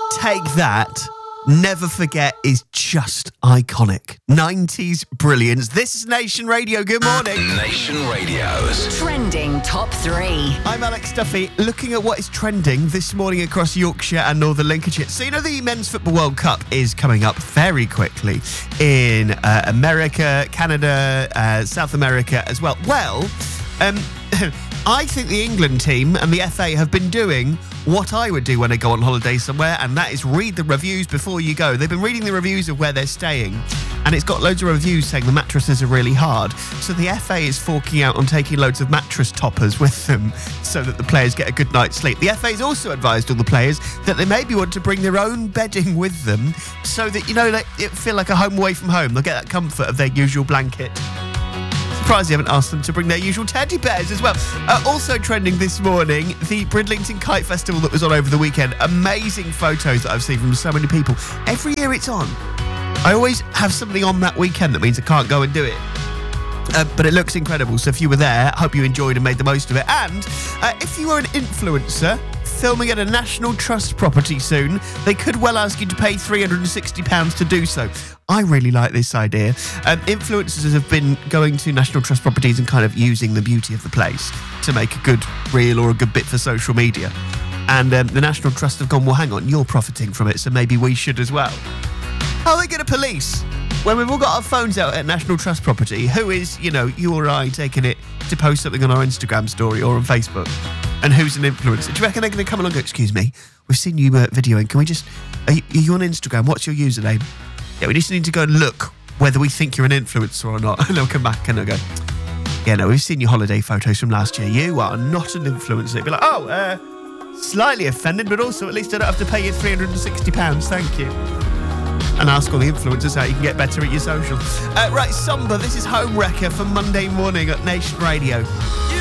Take That, Never Forget is just iconic. 90s brilliance. This is Nation Radio. Good morning. Nation Radio's Trending Top 3. I'm Alex Duffy, looking at what is trending this morning across Yorkshire and Northern Lincolnshire. So, you know, the Men's Football World Cup is coming up very quickly in America, Canada, South America as well. Well, I think the England team and the FA have been doing what I would do when I go on holiday somewhere, and that is read the reviews before you go. They've been reading the reviews of where they're staying, and it's got loads of reviews saying the mattresses are really hard. So the FA is forking out on taking loads of mattress toppers with them so that the players get a good night's sleep. The FA has also advised all the players that they maybe want to bring their own bedding with them so that, you know, it feel like a home away from home. They'll get that comfort of their usual blanket. Surprised you haven't asked them to bring their usual teddy bears as well. Also trending this morning, the Bridlington Kite Festival that was on over the weekend. Amazing photos that I've seen from so many people. Every year it's on. I always have something on that weekend that means I can't go and do it. But it looks incredible. So if you were there, I hope you enjoyed and made the most of it. And if you were an influencer filming at a National Trust property soon, they could well ask you to pay £360 to do so. I really like this idea. Influencers have been going to National Trust properties and kind of using the beauty of the place to make a good reel or a good bit for social media. And the National Trust have gone, well, hang on, you're profiting from it, so maybe we should as well. How are they going to police when we've all got our phones out at National Trust property? Who is, you know, you or I taking it to post something on our Instagram story or on Facebook? And who's an influencer? Do you reckon they're going to come along and go, excuse me, we've seen you videoing. Can we just, are you on Instagram? What's your username? Yeah, we just need to go and look whether we think you're an influencer or not. And they'll come back and they'll go, yeah, no, we've seen your holiday photos from last year. You are not an influencer. They'll be like, oh, slightly offended, but also at least I don't have to pay you £360. Thank you. And ask all the influencers how you can get better at your social. Right, Somber, this is Home Wrecker for Monday morning at Nation Radio.